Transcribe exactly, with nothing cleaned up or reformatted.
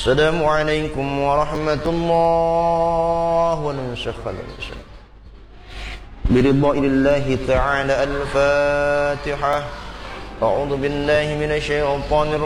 السلام عليكم ورحمة الله وبركاته. برضا الله تعالى. الفاتحة. أعوذ بالله من الشيطان الرجيم.